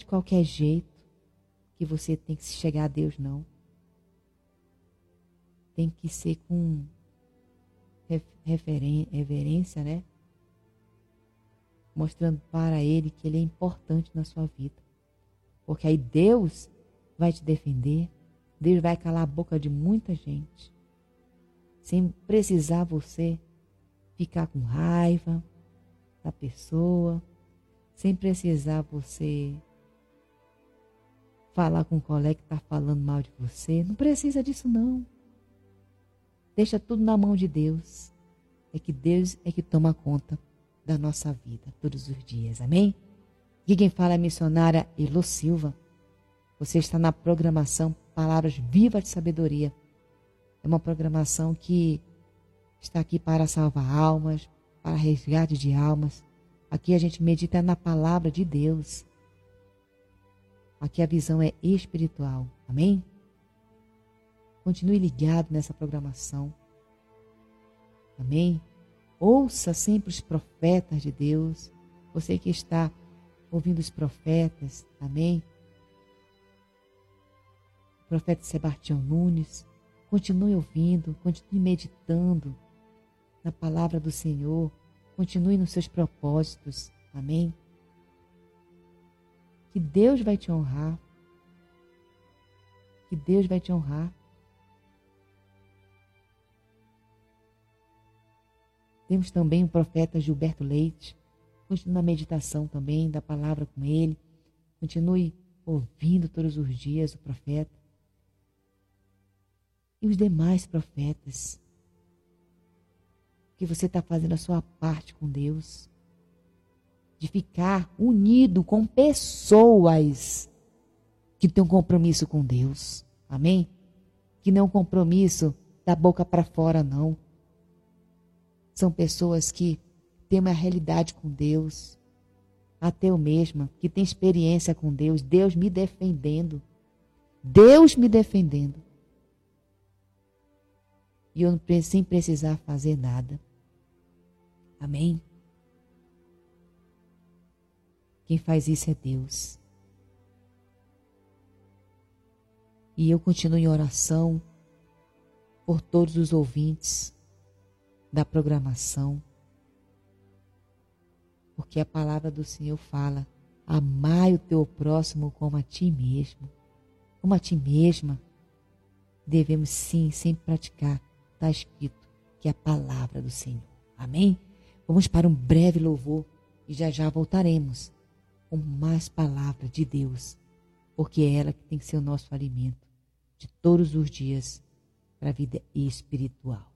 de qualquer jeito que você tem que se chegar a Deus, não. Tem que ser com reverência, né? Mostrando para Ele que Ele é importante na sua vida. Porque aí Deus vai te defender, Deus vai calar a boca de muita gente, sem precisar você ficar com raiva da pessoa, sem precisar você falar com um colega que está falando mal de você. Não precisa disso, não. Deixa tudo na mão de Deus. É que Deus é que toma conta da nossa vida todos os dias. Amém? Aqui quem fala é a missionária Elo Silva. Você está na programação Palavras Vivas de Sabedoria. É uma programação que está aqui para salvar almas, para resgate de almas. Aqui a gente medita na palavra de Deus. Aqui a visão é espiritual. Amém? Continue ligado nessa programação. Amém? Ouça sempre os profetas de Deus. Você que está ouvindo os profetas. Amém? O profeta Sebastião Nunes. Continue ouvindo, continue meditando na palavra do Senhor. Continue nos seus propósitos. Amém? Que Deus vai te honrar. Que Deus vai te honrar. Temos também o profeta Gilberto Leite. Continue na meditação também da palavra com ele. Continue ouvindo todos os dias o profeta. E os demais profetas. Que você está fazendo a sua parte com Deus. De ficar unido com pessoas que têm um compromisso com Deus. Amém? Que não é um compromisso da boca para fora, não. São pessoas que têm uma realidade com Deus. Até eu mesma, que tem experiência com Deus. Deus me defendendo. Deus me defendendo. E eu sem precisar fazer nada. Amém? Quem faz isso é Deus. E eu continuo em oração por todos os ouvintes da programação. Porque a palavra do Senhor fala: amai o teu próximo como a ti mesmo. Como a ti mesma. Devemos sim, sempre praticar. Está escrito que é a palavra do Senhor. Amém? Vamos para um breve louvor e já voltaremos com mais palavra de Deus, porque é ela que tem que ser o nosso alimento de todos os dias para a vida espiritual.